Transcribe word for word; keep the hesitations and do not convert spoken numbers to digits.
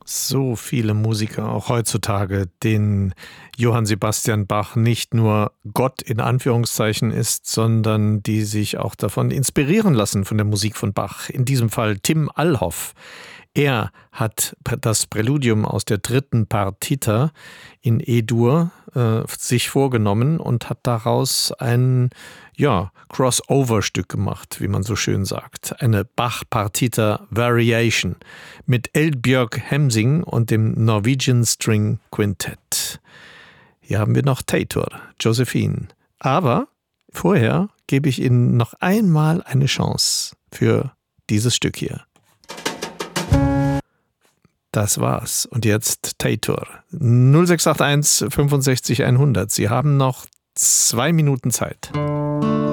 So viele Musiker auch heutzutage, denen Johann Sebastian Bach nicht nur Gott in Anführungszeichen ist, sondern die sich auch davon inspirieren lassen von der Musik von Bach. In diesem Fall Tim Allhoff. Er hat das Präludium aus der dritten Partita in E-Dur äh, sich vorgenommen und hat daraus ein ja, Crossover-Stück gemacht, wie man so schön sagt. Eine Bach-Partita Variation mit Eldbjørg Hemsing und dem Norwegian String Quintet. Hier haben wir noch Teitur, Josephine. Aber vorher gebe ich Ihnen noch einmal eine Chance für dieses Stück hier. Das war's. Und jetzt Teitur. null sechs acht eins fünfundsechzig hundert. Sie haben noch zwei Minuten Zeit.